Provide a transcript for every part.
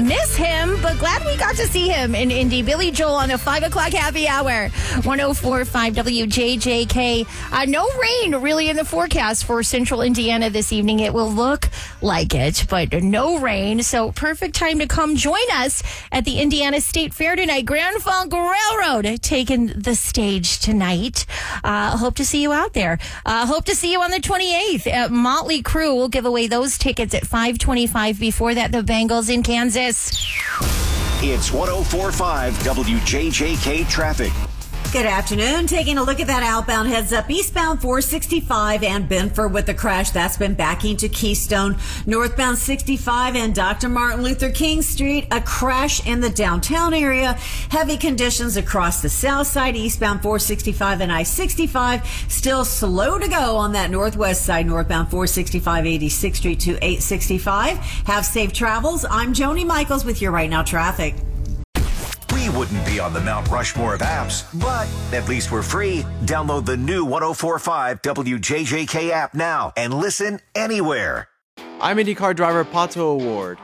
Miss him, but glad we got to see him in Indy. Billy Joel on the 5 o'clock happy hour. 104.5 WJJK. No rain really in the forecast for central Indiana this evening. It will look like it, but no rain. So perfect time to come join us at the Indiana State Fair tonight. Grand Funk Railroad taking the stage tonight. Hope to see you out there. Hope to see you on the 28th at Motley Crue. We'll give away those tickets at 5:25. Before that, the Bengals in Kansas. It's 104.5 WJJK traffic. Good afternoon. Taking a look at that outbound heads up eastbound 465 and Benford with the crash. That's been backing to Keystone. Northbound 65 and Dr. Martin Luther King Street. A crash in the downtown area. Heavy conditions across the south side. Eastbound 465 and I-65. Still slow to go on that northwest side. Northbound 465 86th Street to 865. Have safe travels. I'm Joni Michaels with your Right Now traffic. We wouldn't be on the Mount Rushmore of apps, but at least we're free. Download the new 104.5 WJJK app now and listen anywhere. I'm IndyCar driver Pato Award.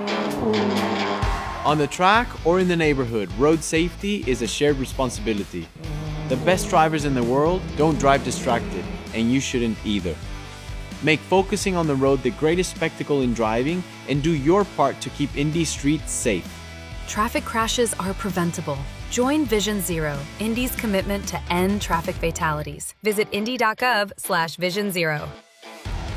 On the track or in the neighborhood, road safety is a shared responsibility. The best drivers in the world don't drive distracted, and you shouldn't either. Make focusing on the road the greatest spectacle in driving, and do your part to keep Indy streets safe. Traffic crashes are preventable. Join Vision Zero, Indy's commitment to end traffic fatalities. Visit indy.gov/Vision Zero.